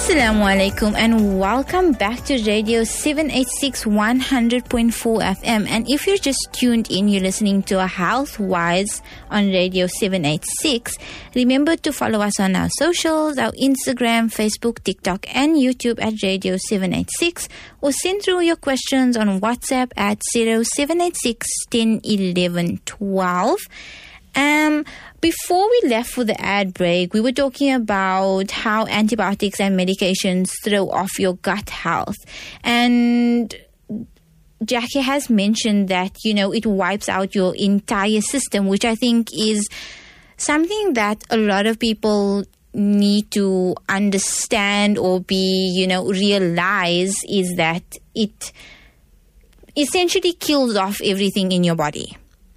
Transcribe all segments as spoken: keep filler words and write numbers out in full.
Assalamu alaikum and welcome back to Radio seven eighty-six one hundred point four F M. And if you're just tuned in, you're listening to a Health Wise on Radio seven eighty-six. Remember to follow us on our socials, our Instagram, Facebook, TikTok and YouTube at Radio seven eighty-six, or send through your questions on WhatsApp at zero seven eight six, one zero, one one, one two. Um, before we left for the ad break, we were talking about how antibiotics and medications throw off your gut health. And Jackie has mentioned that, you know, it wipes out your entire system, which I think is something that a lot of people need to understand or be, you know, realize is that it essentially kills off everything in your body.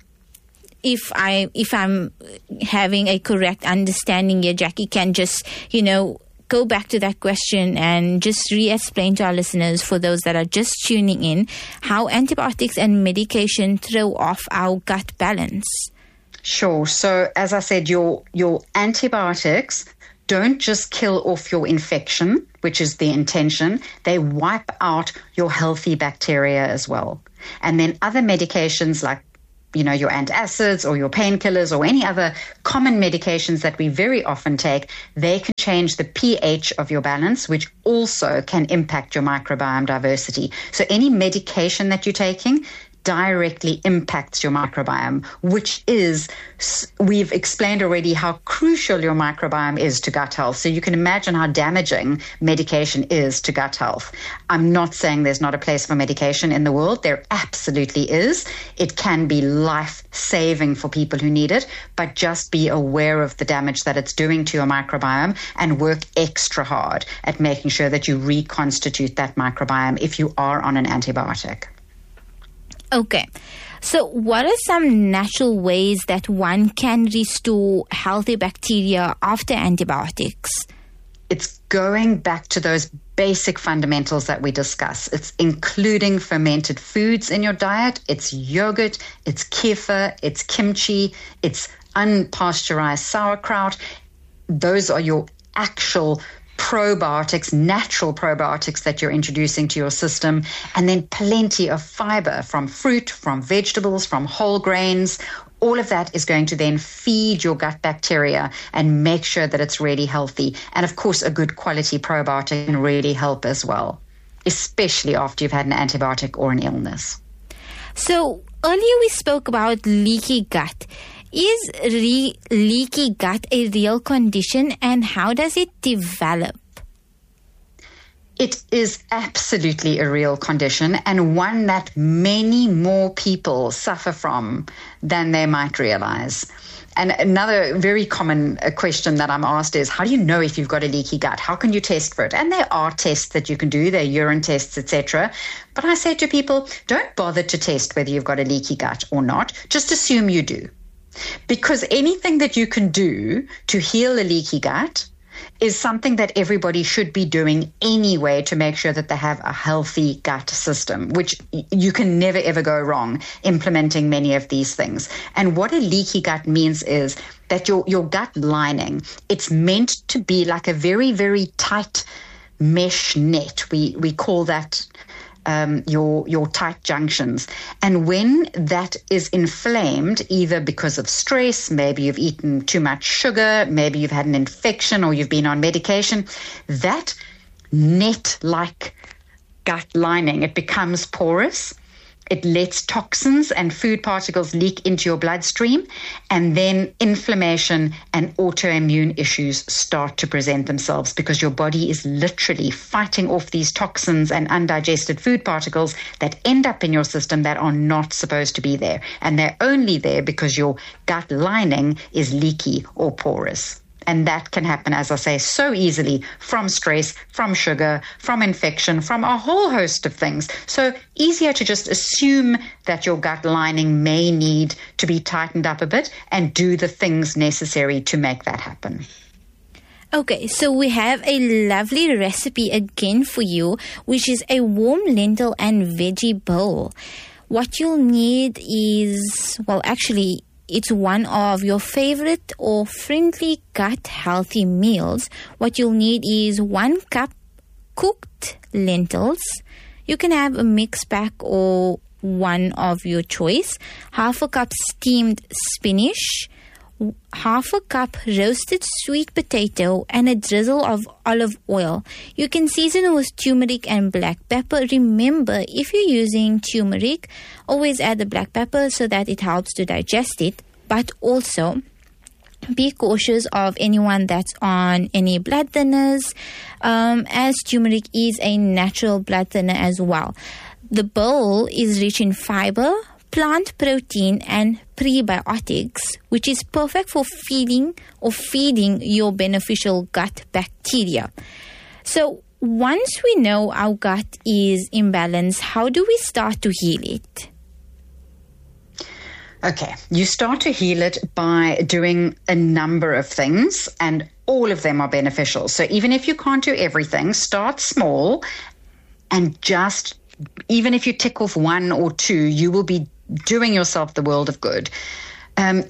If I, if I'm having a correct understanding here, Jackie can just, you know, go back to that question and just re-explain to our listeners, for those that are just tuning in, how antibiotics and medication throw off our gut balance. Sure. So as I said, your your antibiotics don't just kill off your infection, which is the intention. They wipe out your healthy bacteria as well. And then other medications like, you know, your antacids or your painkillers or any other common medications that we very often take, they can change the pH of your balance, which also can impact your microbiome diversity. So any medication that you're taking directly impacts your microbiome, which is, we've explained already how crucial your microbiome is to gut health. So you can imagine how damaging medication is to gut health. I'm not saying there's not a place for medication in the world. There absolutely is. It can be life-saving for people who need it, but just be aware of the damage that it's doing to your microbiome and work extra hard at making sure that you reconstitute that microbiome if you are on an antibiotic. Okay, so what are some natural ways that one can restore healthy bacteria after antibiotics? It's going back to those basic fundamentals that we discuss. It's including fermented foods in your diet. It's yogurt, it's kefir, it's kimchi, it's unpasteurized sauerkraut. Those are your actual probiotics, natural probiotics that you're introducing to your system, and then plenty of fiber from fruit, from vegetables, from whole grains. All of that is going to then feed your gut bacteria and make sure that it's really healthy. And of course, a good quality probiotic can really help as well, especially after you've had an antibiotic or an illness. So earlier we spoke about leaky gut. Is re- leaky gut a real condition, and how does it develop? It is absolutely a real condition, and one that many more people suffer from than they might realize. And another very common question that I'm asked is, how do you know if you've got a leaky gut? How can you test for it? And there are tests that you can do, there are urine tests, et cetera. But I say to people, don't bother to test whether you've got a leaky gut or not. Just assume you do. Because anything that you can do to heal a leaky gut is something that everybody should be doing anyway to make sure that they have a healthy gut system, which you can never, ever go wrong implementing many of these things. And what a leaky gut means is that your, your gut lining, it's meant to be like a very, very tight mesh net. We, we call that Um, your your tight junctions. And when that is inflamed, either because of stress, maybe you've eaten too much sugar, maybe you've had an infection or you've been on medication, that net-like gut lining, it becomes porous. It lets toxins and food particles leak into your bloodstream, and then inflammation and autoimmune issues start to present themselves because your body is literally fighting off these toxins and undigested food particles that end up in your system that are not supposed to be there. And they're only there because your gut lining is leaky or porous. And that can happen, as I say, so easily from stress, from sugar, from infection, from a whole host of things. So easier to just assume that your gut lining may need to be tightened up a bit and do the things necessary to make that happen. Okay, so we have a lovely recipe again for you, which is a warm lentil and veggie bowl. What you'll need is, well, actually, it's one of your favorite or friendly gut healthy meals. What you'll need is one cup cooked lentils. You can have a mixed pack or one of your choice. Half a cup steamed spinach, half a cup roasted sweet potato, and a drizzle of olive oil. You can season with turmeric and black pepper. Remember, if you're using turmeric, always add the black pepper so that it helps to digest it. But also, be cautious of anyone that's on any blood thinners, um, as turmeric is a natural blood thinner as well. The bowl is rich in fiber, plant protein, and prebiotics, which is perfect for feeding or feeding your beneficial gut bacteria. So once we know our gut is imbalanced, how do we start to heal it? Okay, you start to heal it by doing a number of things, and all of them are beneficial. So even if you can't do everything, start small, and just, even if you tick off one or two, you will be doing yourself the world of good. Um,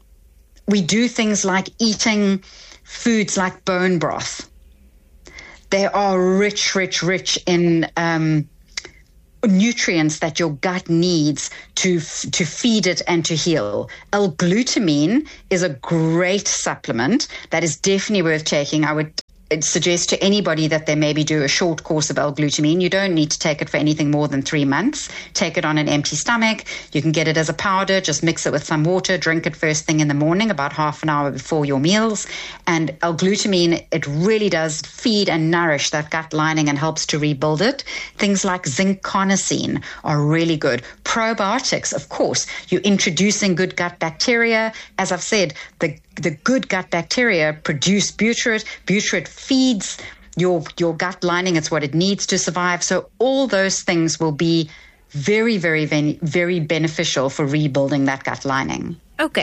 we do things like eating foods like bone broth. They are rich, rich, rich in um, nutrients that your gut needs to to feed it and to heal. L-glutamine is a great supplement that is definitely worth taking. I would suggest to anybody that they maybe do a short course of L-glutamine. You don't need to take it for anything more than three months. Take it on an empty stomach. You can get it as a powder. Just mix it with some water. Drink it first thing in the morning, about half an hour before your meals. And L-glutamine, it really does feed and nourish that gut lining and helps to rebuild it. Things like zinc carnosine are really good. Probiotics, of course. You're introducing good gut bacteria. As I've said, the The good gut bacteria produce butyrate. Butyrate feeds your your gut lining. It's what it needs to survive. So all those things will be very, very, very, very beneficial for rebuilding that gut lining. Okay.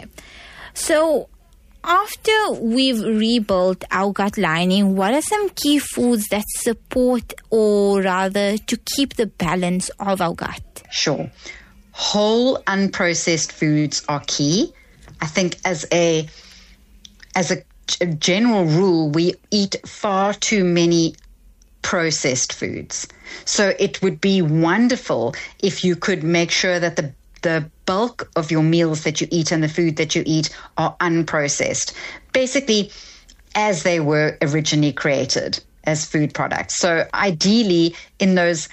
So after we've rebuilt our gut lining, what are some key foods that support, or rather to keep the balance of our gut? Sure. Whole unprocessed foods are key. I think as a As a, a general rule, we eat far too many processed foods. So it would be wonderful if you could make sure that the the bulk of your meals that you eat and the food that you eat are unprocessed, basically as they were originally created as food products. So ideally in those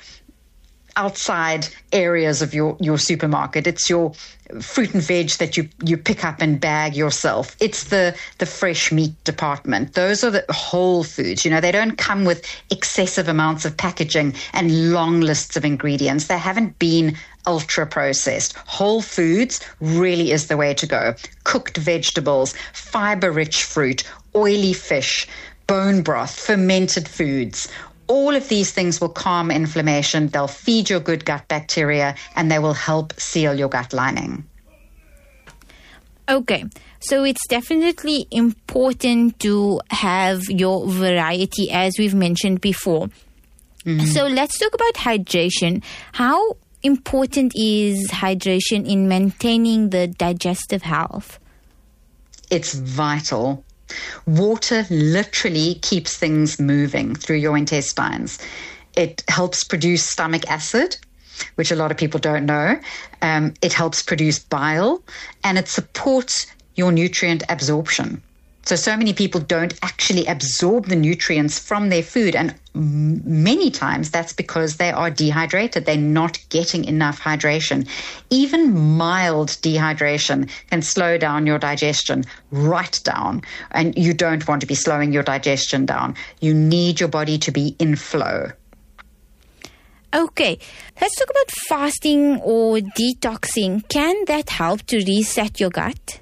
outside areas of your, your supermarket, it's your fruit and veg that you, you pick up and bag yourself. It's the, the fresh meat department. Those are the whole foods. You know, they don't come with excessive amounts of packaging and long lists of ingredients. They haven't been ultra processed. Whole foods really is the way to go. Cooked vegetables, fiber-rich fruit, oily fish, bone broth, fermented foods. All of these things will calm inflammation, they'll feed your good gut bacteria, and they will help seal your gut lining. Okay, so it's definitely important to have your variety, as we've mentioned before. Mm-hmm. So let's talk about hydration. How important is hydration in maintaining the digestive health? It's vital. Water literally keeps things moving through your intestines. It helps produce stomach acid, which a lot of people don't know. Um, it helps produce bile, and it supports your nutrient absorption. So, so many people don't actually absorb the nutrients from their food, and m- many times that's because they are dehydrated. They're not getting enough hydration. Even mild dehydration can slow down your digestion right down, and you don't want to be slowing your digestion down. You need your body to be in flow. Okay, let's talk about fasting or detoxing. Can that help to reset your gut?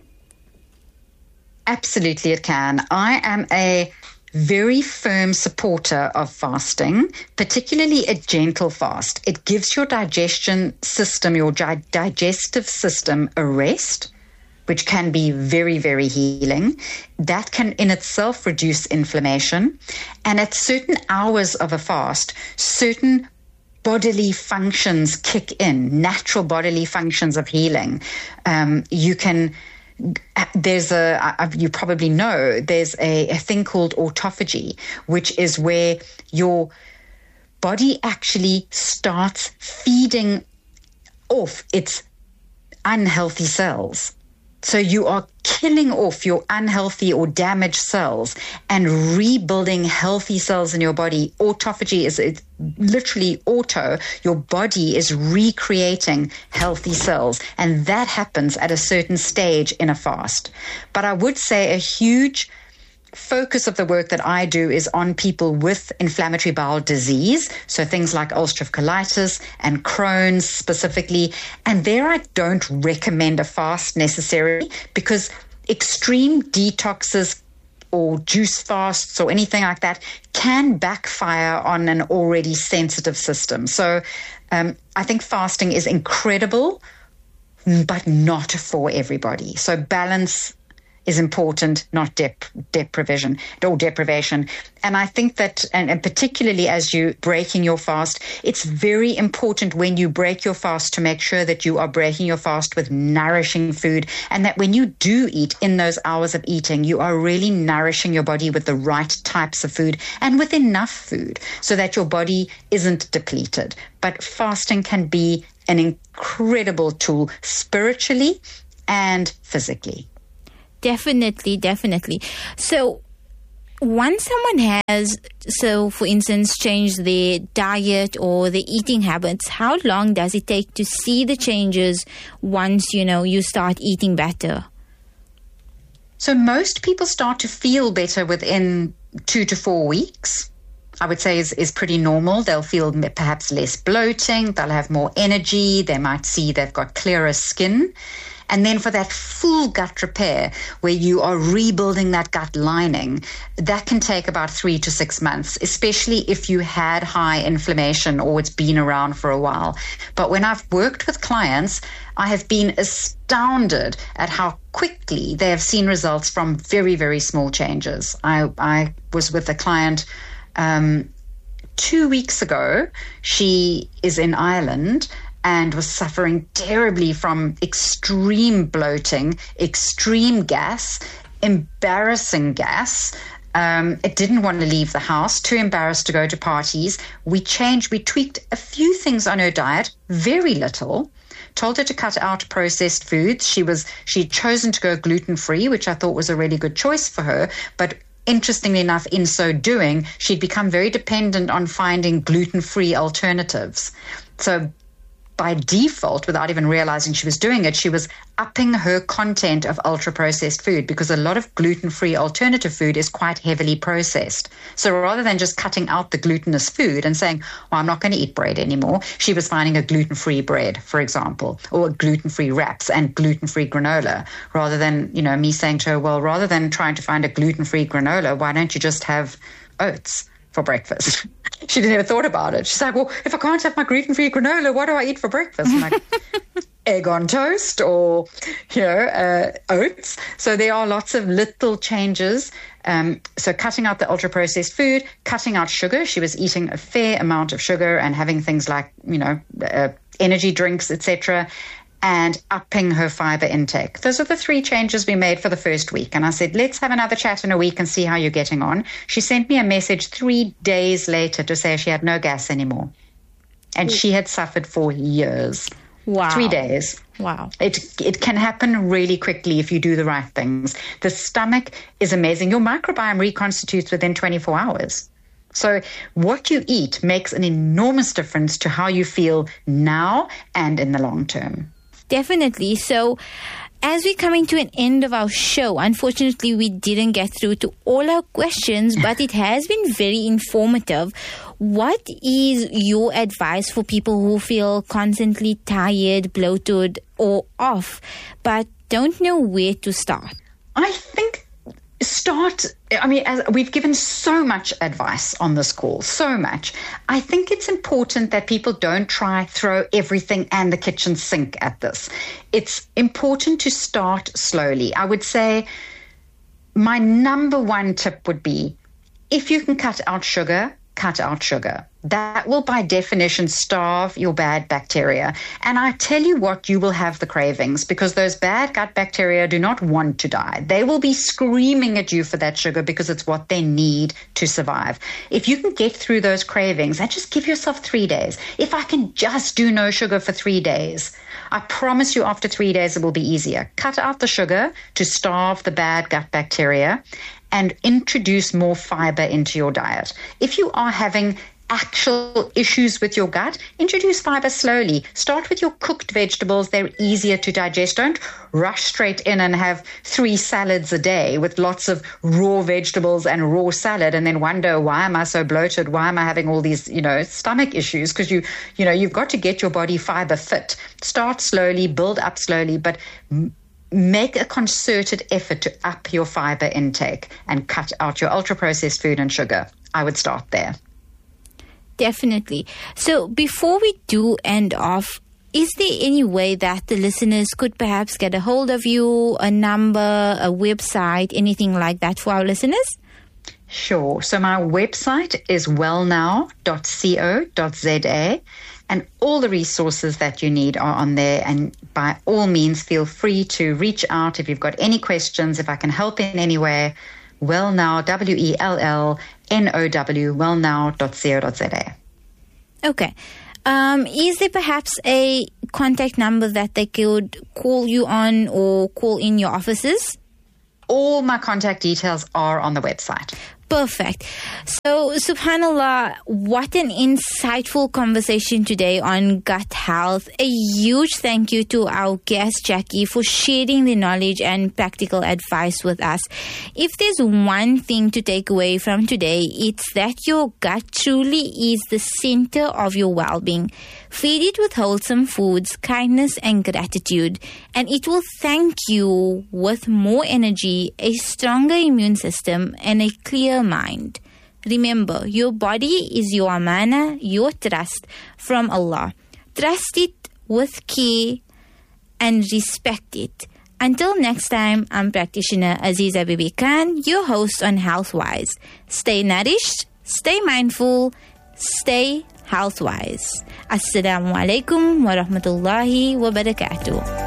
Absolutely, it can. I am a very firm supporter of fasting, particularly a gentle fast. It gives your digestion system, your gi- digestive system a rest, which can be very, very healing. That can in itself reduce inflammation. And at certain hours of a fast, certain bodily functions kick in, natural bodily functions of healing. Um, you can... There's a, you probably know, there's a, a thing called autophagy, which is where your body actually starts feeding off its unhealthy cells. So you are killing off your unhealthy or damaged cells and rebuilding healthy cells in your body. Autophagy is it's literally auto. Your body is recreating healthy cells, and that happens at a certain stage in a fast. But I would say a huge focus of the work that I do is on people with inflammatory bowel disease, so things like ulcerative colitis and Crohn's specifically. And there I don't recommend a fast necessarily, because extreme detoxes or juice fasts or anything like that can backfire on an already sensitive system. So um, I think fasting is incredible, but not for everybody. So balance is important, not dep- deprivation or deprivation. And I think that, and, and particularly as you breaking your fast, it's very important when you break your fast to make sure that you are breaking your fast with nourishing food, and that when you do eat in those hours of eating, you are really nourishing your body with the right types of food and with enough food so that your body isn't depleted. But fasting can be an incredible tool spiritually and physically. Definitely, definitely. So once someone has, so for instance, changed their diet or their eating habits, how long does it take to see the changes once, you know, you start eating better? So most people start to feel better within two to four weeks. I would say is, is pretty normal. They'll feel perhaps less bloating. They'll have more energy. They might see they've got clearer skin. And then for that full gut repair, where you are rebuilding that gut lining, that can take about three to six months, especially if you had high inflammation or it's been around for a while. But when I've worked with clients, I have been astounded at how quickly they have seen results from very, very small changes. I, I was with a client um, two weeks ago. She is in Ireland and was suffering terribly from extreme bloating, extreme gas, embarrassing gas. Um, it didn't want to leave the house, too embarrassed to go to parties. We changed, we tweaked a few things on her diet, very little. Told her to cut out processed foods. She was she'd chosen to go gluten-free, which I thought was a really good choice for her. But interestingly enough, in so doing, she'd become very dependent on finding gluten-free alternatives. So by default, without even realizing she was doing it, she was upping her content of ultra-processed food, because a lot of gluten-free alternative food is quite heavily processed. So rather than just cutting out the glutinous food and saying, well, I'm not going to eat bread anymore, she was finding a gluten-free bread, for example, or gluten-free wraps and gluten-free granola, rather than, you know, me saying to her, well, rather than trying to find a gluten-free granola, why don't you just have oats for breakfast? She didn't ever thought about it. She's like, well, if I can't have my gluten-free granola, what do I eat for breakfast? I'm like, egg on toast or, you know, uh, oats. So there are lots of little changes. Um, so cutting out the ultra-processed food, cutting out sugar. She was eating a fair amount of sugar and having things like, you know, uh, energy drinks, et cetera, and upping her fiber intake. Those are the three changes we made for the first week. And I said, let's have another chat in a week and see how you're getting on. She sent me a message three days later to say she had no gas anymore. And she had suffered for years. Wow. Three days. Wow. It it can happen really quickly if you do the right things. The stomach is amazing. Your microbiome reconstitutes within twenty-four hours. So what you eat makes an enormous difference to how you feel now and in the long term. Definitely. So as we're coming to an end of our show, unfortunately, we didn't get through to all our questions, but it has been very informative. What is your advice for people who feel constantly tired, bloated, or off, but don't know where to start? I think start, I mean, as we've given so much advice on this call, so much. I think it's important that people don't try throw everything and the kitchen sink at this. It's important to start slowly. I would say my number one tip would be, if you can cut out sugar, cut out sugar. That will, by definition, starve your bad bacteria. And I tell you what, you will have the cravings because those bad gut bacteria do not want to die. They will be screaming at you for that sugar because it's what they need to survive. If you can get through those cravings and just give yourself three days, if I can just do no sugar for three days, I promise you after three days it will be easier. Cut out the sugar to starve the bad gut bacteria and introduce more fiber into your diet. If you are having actual issues with your gut, introduce fiber slowly. Start with your cooked vegetables. They're easier to digest. Don't rush straight in and have three salads a day with lots of raw vegetables and raw salad and then wonder, why am I so bloated? Why am I having all these, you know, stomach issues? Because you, you know, you've got to get your body fiber fit. Start slowly, build up slowly, but m- make a concerted effort to up your fiber intake and cut out your ultra-processed food and sugar. I would start there. Definitely. So before we do end off, is there any way that the listeners could perhaps get a hold of you, a number, a website, anything like that for our listeners? Sure. So my website is wellnow dot co dot za, and all the resources that you need are on there. And by all means, feel free to reach out if you've got any questions, if I can help in any way. Wellnow, W E L L N O W, wellnow dot co dot za. Okay. Um, is there perhaps a contact number that they could call you on or call in your offices? All my contact details are on the website. Perfect. So, subhanAllah, what an insightful conversation today on gut health. A huge thank you to our guest, Jackie, for sharing the knowledge and practical advice with us. If there's one thing to take away from today, it's that your gut truly is the center of your well-being. Feed it with wholesome foods, kindness and gratitude, and it will thank you with more energy, a stronger immune system, and a clear mind. Remember, your body is your amana, your trust from Allah. Trust it with care and respect it. Until next time, I'm practitioner Aziza Bibi Khan, your host on Healthwise. Stay nourished, stay mindful, stay Healthwise. Assalamu alaikum wa rahmatullahi wa barakatuh.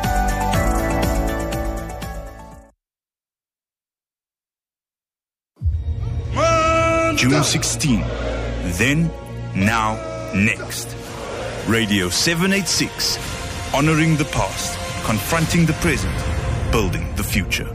June sixteenth. Then, now, next. Radio seven eighty-six. Honoring the past, confronting the present, building the future.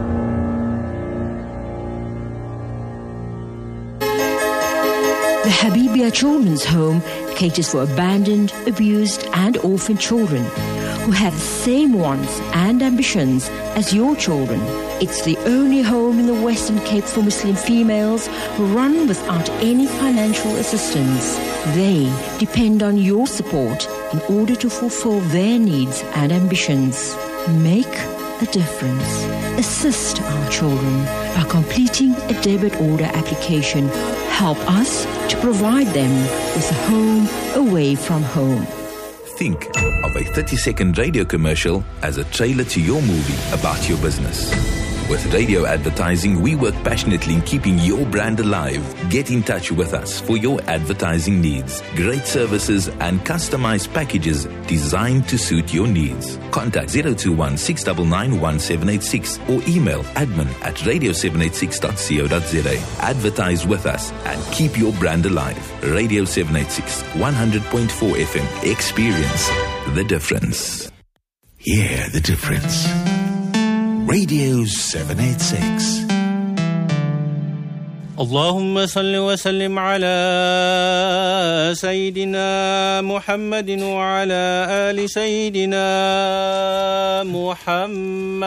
The Habibia Children's Home caters for abandoned, abused and orphaned children who have the same wants and ambitions as your children. It's the only home in the Western Cape for Muslim females run without any financial assistance. They depend on your support in order to fulfill their needs and ambitions. Make a difference. Assist our children by completing a debit order application. Help us to provide them with a home away from home. Think of a thirty-second radio commercial as a trailer to your movie about your business. With radio advertising, we work passionately in keeping your brand alive. Get in touch with us for your advertising needs. Great services and customized packages designed to suit your needs. Contact zero two one, six nine nine, one seven eight six or email admin at radio seven eighty-six dot co dot za. Advertise with us and keep your brand alive. Radio seven eighty-six, one hundred point four F M. Experience the difference. Hear the difference. Radio seven eighty-six. اللهم صل وسلم على سيدنا محمد وعلى آل سيدنا محمد.